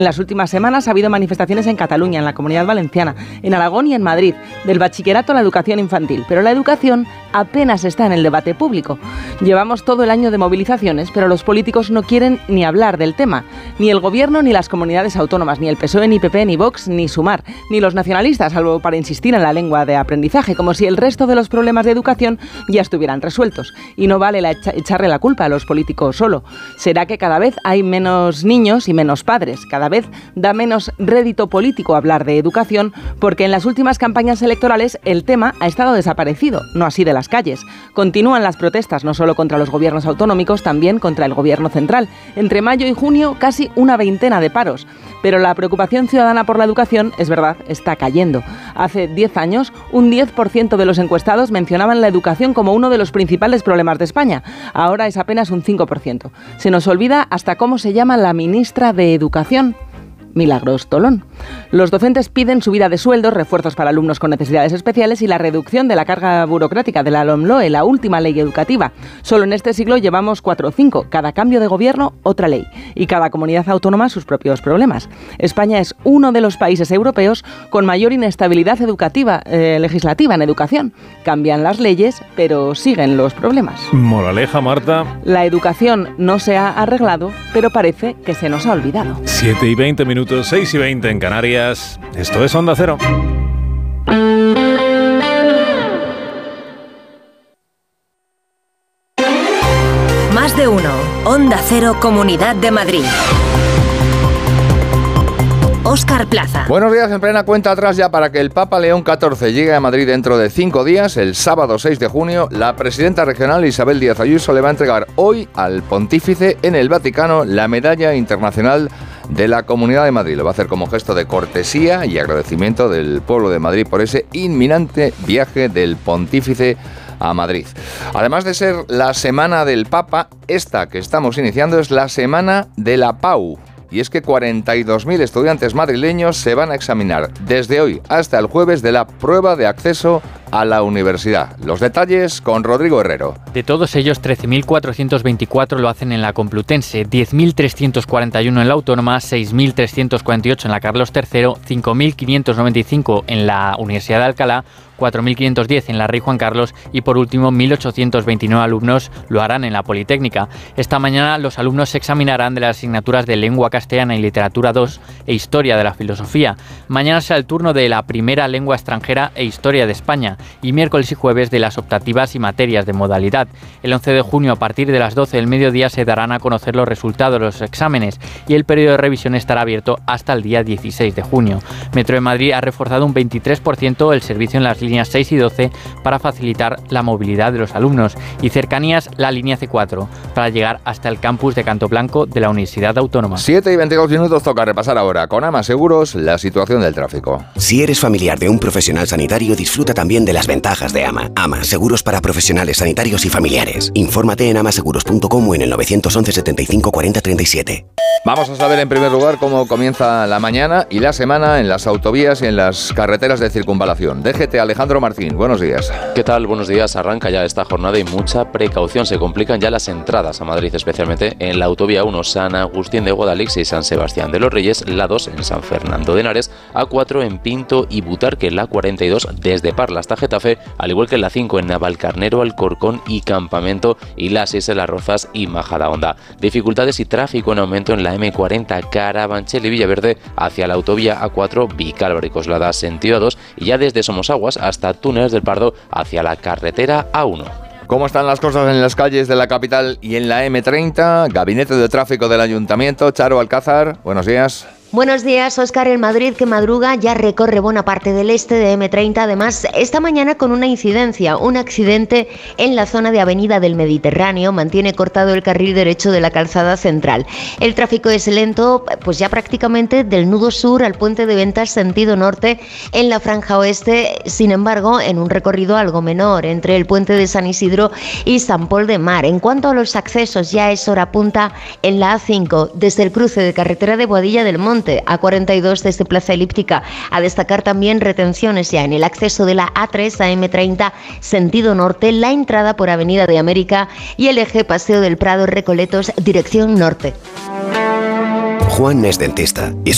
En las últimas semanas ha habido manifestaciones en Cataluña, en la Comunidad Valenciana, en Aragón y en Madrid, del bachillerato a la educación infantil. Pero la educación apenas está en el debate público. Llevamos todo el año de movilizaciones, pero los políticos no quieren ni hablar del tema. Ni el gobierno, ni las comunidades autónomas, ni el PSOE, ni PP, ni Vox, ni Sumar, ni los nacionalistas, salvo para insistir en la lengua de aprendizaje, como si el resto de los problemas de educación ya estuvieran resueltos. Y no vale echarle la culpa a los políticos solo. Será que cada vez hay menos niños y menos padres. Cada vez da menos rédito político hablar de educación, porque en las últimas campañas electorales el tema ha estado desaparecido, no así de las calles. Continúan las protestas, no solo contra los gobiernos autonómicos, también contra el gobierno central. Entre mayo y junio, casi una veintena de paros. Pero la preocupación ciudadana por la educación, es verdad, está cayendo. Hace 10 años, un 10% de los encuestados mencionaban la educación como uno de los principales problemas de España. Ahora es apenas un 5%. Se nos olvida hasta cómo se llama la ministra de Educación. Milagros Tolón. Los docentes piden subida de sueldos, refuerzos para alumnos con necesidades especiales y la reducción de la carga burocrática de la LOMLOE, la última ley educativa. Solo en este siglo llevamos 4 o 5. Cada cambio de gobierno, otra ley. Y cada comunidad autónoma sus propios problemas. España es uno de los países europeos con mayor inestabilidad legislativa en educación. Cambian las leyes, pero siguen los problemas. Moraleja, Marta. La educación no se ha arreglado, pero parece que se nos ha olvidado. 7:20 minutos, 6:20 en Canarias. Esto es Onda Cero. Más de uno. Onda Cero, Comunidad de Madrid. Óscar Plaza. Buenos días, en plena cuenta atrás ya para que el Papa León XIV llegue a Madrid dentro de 5 días, el sábado 6 de junio, la presidenta regional Isabel Díaz Ayuso le va a entregar hoy al pontífice en el Vaticano la Medalla Internacional de la Comunidad de Madrid. Lo va a hacer como gesto de cortesía y agradecimiento del pueblo de Madrid por ese inminente viaje del pontífice a Madrid. Además de ser la Semana del Papa, esta que estamos iniciando es la Semana de la Pau. Y es que 42.000 estudiantes madrileños se van a examinar desde hoy hasta el jueves de la prueba de acceso a la universidad. Los detalles con Rodrigo Herrero. De todos ellos, 13.424 lo hacen en la Complutense, 10.341 en la Autónoma, 6.348 en la Carlos III, 5.595 en la Universidad de Alcalá, 4.510 en la Rey Juan Carlos y por último 1.829 alumnos lo harán en la Politécnica. Esta mañana los alumnos se examinarán de las asignaturas de Lengua Castellana y Literatura 2 e Historia de la Filosofía. Mañana será el turno de la primera lengua extranjera e Historia de España y miércoles y jueves de las optativas y materias de modalidad. El 11 de junio a partir de las 12 del mediodía se darán a conocer los resultados de los exámenes y el periodo de revisión estará abierto hasta el día 16 de junio. Metro de Madrid ha reforzado un 23% el servicio en las líneas 6 y 12 para facilitar la movilidad de los alumnos y Cercanías la línea C4 para llegar hasta el campus de Canto Blanco de la Universidad Autónoma. 7:22 minutos, toca repasar ahora con AMA Seguros la situación del tráfico. Si eres familiar de un profesional sanitario, disfruta también de las ventajas de AMA. AMA, seguros para profesionales sanitarios y familiares. Infórmate en amaseguros.com o en el 911 75 40 37. Vamos a saber en primer lugar cómo comienza la mañana y la semana en las autovías y en las carreteras de circunvalación. DGT, Alejandro Martín, buenos días. ¿Qué tal? Buenos días. Arranca ya esta jornada y mucha precaución. Se complican ya las entradas a Madrid, especialmente en la autovía 1 San Agustín de Guadalix y San Sebastián de los Reyes, la 2 en San Fernando de Henares, A4 en Pinto y Butarque, la 42 desde Parla hasta Getafe, al igual que la 5 en Navalcarnero, Alcorcón y Campamento y la 6 en Las Rozas y Majadahonda. Dificultades y tráfico en aumento en la M40 Carabanchel y Villaverde hacia la autovía A4 Vicálvaro y Coslada sentido 2 y ya desde Somosaguas hasta Túneles del Pardo hacia la carretera A1. ¿Cómo están las cosas en las calles de la capital y en la M30? Gabinete de Tráfico del Ayuntamiento, Charo Alcázar, buenos días. Buenos días, Óscar. El Madrid que madruga ya recorre buena parte del este de M30. Además, esta mañana con una incidencia, un accidente en la zona de Avenida del Mediterráneo mantiene cortado el carril derecho de la calzada central. El tráfico es lento, pues ya prácticamente del nudo sur al puente de Ventas sentido norte en la franja oeste. Sin embargo, en un recorrido algo menor entre el puente de San Isidro y San Pol de Mar. En cuanto a los accesos, ya es hora punta en la A5 desde el cruce de carretera de Boadilla del Monte A42 desde Plaza Elíptica. A destacar también retenciones ya en el acceso de la A3 a M30 sentido norte, la entrada por Avenida de América y el eje Paseo del Prado Recoletos dirección norte. Juan es dentista y